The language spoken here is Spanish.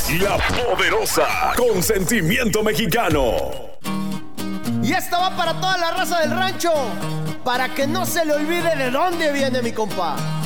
La Poderosa, con sentimiento mexicano. Y esta va para toda la raza del rancho, para que no se le olvide de dónde viene mi compa.